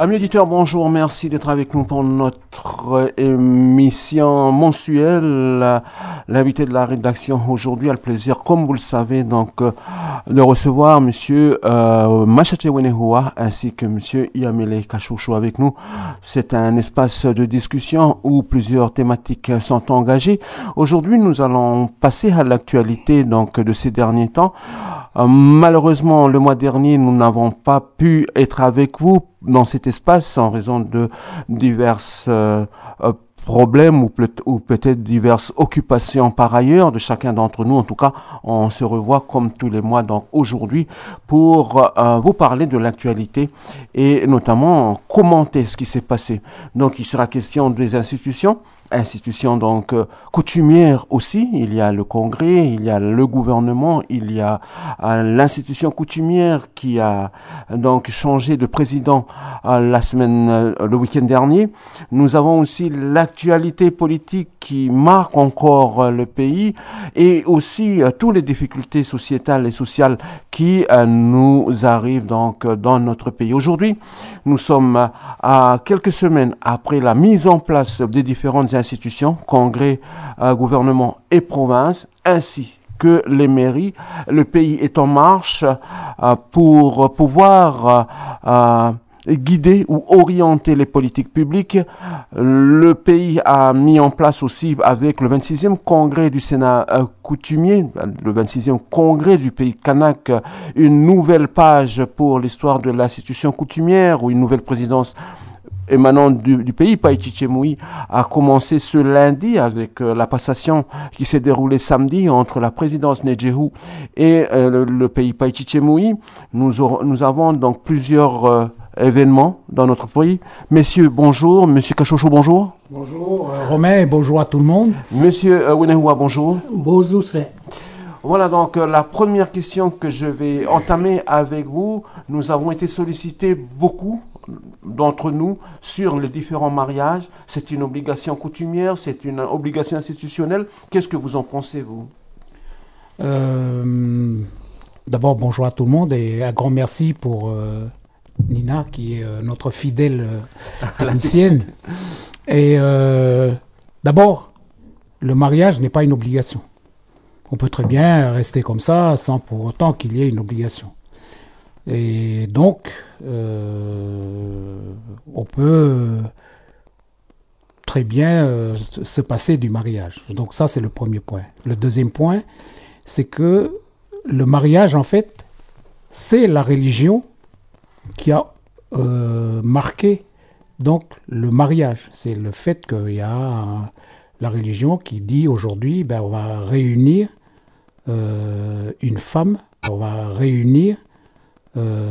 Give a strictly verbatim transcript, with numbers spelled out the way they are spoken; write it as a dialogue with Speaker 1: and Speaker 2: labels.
Speaker 1: Amis auditeurs, bonjour, merci d'être avec nous pour notre émission mensuelle. L'invité de la rédaction aujourd'hui a le plaisir, comme vous le savez, donc de recevoir Monsieur euh, Machache Wenehua ainsi que Monsieur Iamele Kachouchou avec nous. C'est un espace de discussion où plusieurs thématiques sont engagées. Aujourd'hui, nous allons passer à l'actualité donc de ces derniers temps. Euh, malheureusement, le mois dernier, nous n'avons pas pu être avec vous dans cet espace en raison de diverses euh, euh, problèmes ou, peut- ou peut-être diverses occupations par ailleurs de chacun d'entre nous. En tout cas, on se revoit comme tous les mois donc aujourd'hui pour euh, vous parler de l'actualité et notamment commenter ce qui s'est passé. Donc, il sera question des institutions. Institutions donc euh, coutumières aussi, il y a le Congrès, il y a le gouvernement, il y a euh, l'institution coutumière qui a donc changé de président euh, la semaine, euh, le week-end dernier. Nous avons aussi l'actualité politique qui marque encore euh, le pays et aussi euh, toutes les difficultés sociétales et sociales qui euh, nous arrivent donc euh, dans notre pays. Aujourd'hui, nous sommes euh, à quelques semaines après la mise en place des différentes institutions, congrès, euh, gouvernement et province, ainsi que les mairies. Le pays est en marche euh, pour pouvoir euh, euh, guider ou orienter les politiques publiques. Le pays a mis en place aussi avec le vingt-sixième congrès du Sénat euh, coutumier, le vingt-sixième congrès du pays kanak, une nouvelle page pour l'histoire de l'institution coutumière ou une nouvelle présidence émanant du, du pays. Païti-Tchemoui a commencé ce lundi avec euh, la passation qui s'est déroulée samedi entre la présidence Nejehu et euh, le, le pays Païti-Tchemoui. Nous, aurons- nous avons donc plusieurs euh, événements dans notre pays. Messieurs, bonjour. Monsieur Kachocho, bonjour.
Speaker 2: Bonjour euh, Romain et bonjour à tout le monde.
Speaker 1: Monsieur euh, Wenehua, bonjour.
Speaker 3: Bonjour, c'est.
Speaker 1: Voilà donc euh, la première question que je vais entamer avec vous. Nous avons été sollicités beaucoup d'entre nous sur les différents mariages. C'est une obligation coutumière, c'est une obligation institutionnelle. Qu'est-ce que vous en pensez, vous?
Speaker 2: Euh, D'abord, bonjour à tout le monde et un grand merci pour euh, Nina qui est euh, notre fidèle euh, technicienne. Et euh, d'abord, le mariage n'est pas une obligation. On peut très bien rester comme ça sans pour autant qu'il y ait une obligation. Et donc, euh, on peut très bien euh, se passer du mariage. Donc ça, c'est le premier point. Le deuxième point, c'est que le mariage, en fait, c'est la religion qui a euh, marqué donc le mariage. C'est le fait qu'il y a euh, la religion qui dit aujourd'hui, ben, on va réunir euh, une femme, on va réunir euh,